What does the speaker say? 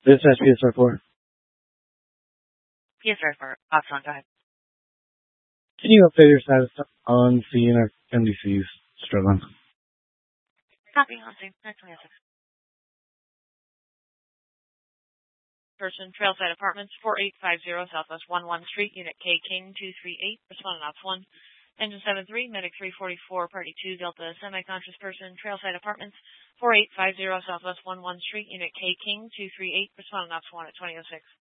This is PSR4. PSR4, Oxon, go ahead. Can you update your status on seeing our MDCs struggling? Copy, on scene, 926. Person, Trailside Apartments, 4850 Southwest 11 Street, Unit K King 238, respondent Ops 1. Engine 73, Medic 344, Party 2, Delta, semi-conscious person, Trailside Apartments, 4850 Southwest 11 Street, Unit K King 238, respondent Ops 1 at 2006.